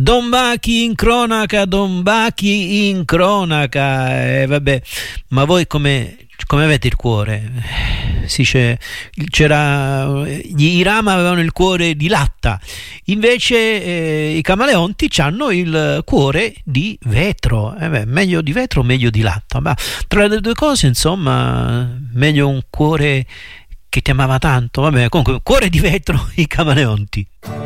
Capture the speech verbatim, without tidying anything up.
Don Bachi in cronaca, Don Bachi in cronaca, eh, vabbè, ma voi come, come avete il cuore? Si dice, c'era, gli Irama avevano il cuore di latta, invece eh, i Camaleonti hanno il cuore di vetro, eh beh, meglio di vetro o meglio di latta, ma tra le due cose insomma meglio un cuore che ti amava tanto, vabbè, comunque cuore di vetro, i Camaleonti.